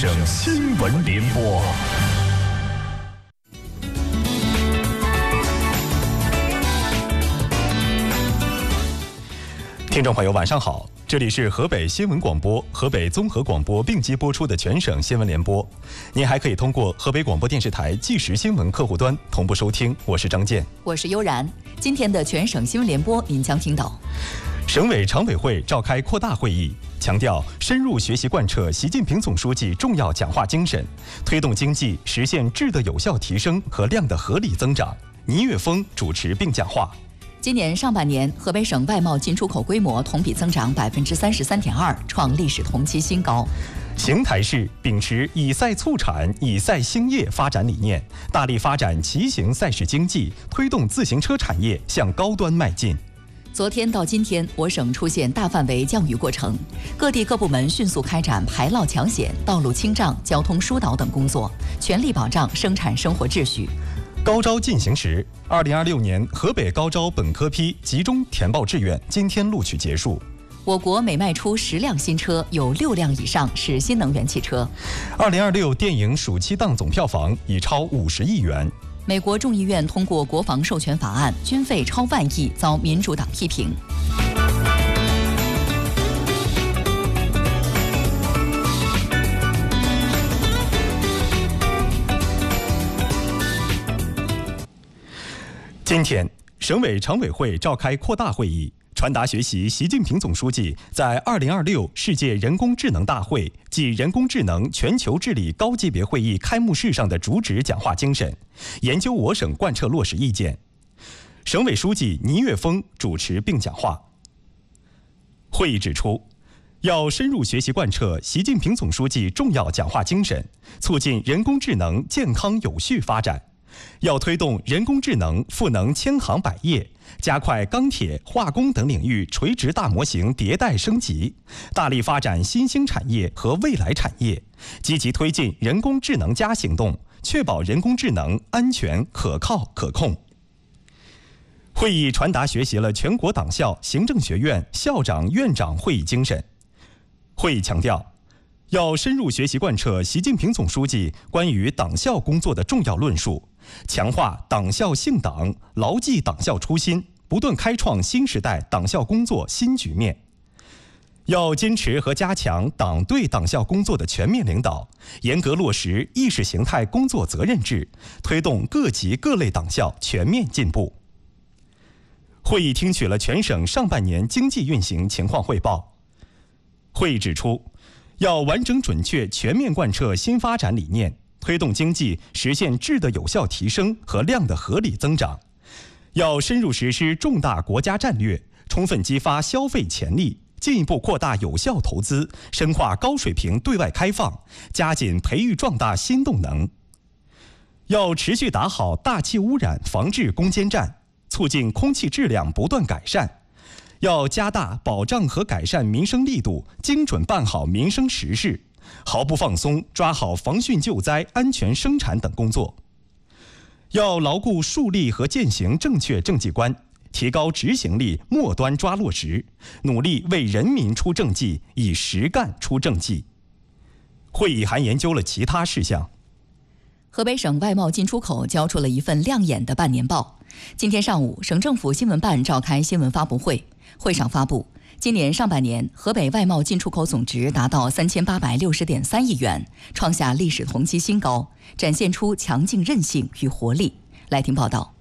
省新闻联播。听众朋友，晚上好，这里是河北新闻广播、河北综合广播并机播出的全省新闻联播。您还可以通过河北广播电视台即时新闻客户端同步收听。我是张健， 我是悠然。今天的全省新闻联播，您将听到： 省委常委会召开扩大会议，强调深入学习贯彻习近平总书记重要讲话精神，推动经济实现质的有效提升和量的合理增长。倪岳峰主持并讲话。 今年上半年，河北省外贸进出口规模同比增长33.2%，创历史同期新高。 邢台市秉持以赛促产、以赛兴业发展理念，大力发展骑行赛事经济，推动自行车产业向高端迈进。 昨天到今天，我省出现大范围降雨过程，各地各部门迅速开展排涝抢险、道路清障、交通疏导等工作，全力保障生产生活秩序。 高招进行时，2026年河北高招本科批集中填报志愿今天录取结束。 我国每卖出10辆新车，有6辆以上是新能源汽车。 2026电影暑期档总票房已超50亿元。 美国众议院通过国防授权法案，军费超万亿，遭民主党批评。 今天，省委常委会召开扩大会议，传达学习习近平总书记在2026世界人工智能大会暨人工智能全球治理高级别会议开幕式上的主旨讲话精神，研究我省贯彻落实意见。省委书记倪岳峰主持并讲话。会议指出，要深入学习贯彻习近平总书记重要讲话精神，促进人工智能健康有序发展。要推动人工智能赋能千行百业，加快钢铁、化工等领域垂直大模型迭代升级，大力发展新兴产业和未来产业，积极推进人工智能+行动，确保人工智能安全、可靠、可控。会议传达学习了全国党校、行政学院校长、院长会议精神。会议强调，要深入学习贯彻习近平总书记关于党校工作的重要论述，强化党校信党，牢记党校初心，不断开创新时代党校工作新局面。要坚持和加强党对党校工作的全面领导，严格落实意识形态工作责任制，推动各级各类党校全面进步。会议听取了全省上半年经济运行情况汇报。会议指出，要完整准确全面贯彻新发展理念，推动经济实现质的有效提升和量的合理增长。要深入实施重大国家战略，充分激发消费潜力，进一步扩大有效投资，深化高水平对外开放，加紧培育壮大新动能。要持续打好大气污染防治攻坚战，促进空气质量不断改善。要加大保障和改善民生力度，精准办好民生实事，毫不放松抓好防汛救灾、安全生产等工作。要牢固树立和践行正确政绩观，提高执行力，末端抓落实，努力为人民出政绩，以实干出政绩。会议还研究了其他事项。 河北省外贸进出口交出了一份亮眼的半年报。今天上午，省政府新闻办召开新闻发布会，会上发布，今年上半年河北外贸进出口总值达到3860.3亿元，创下历史同期新高，展现出强劲韧性与活力。来听报道。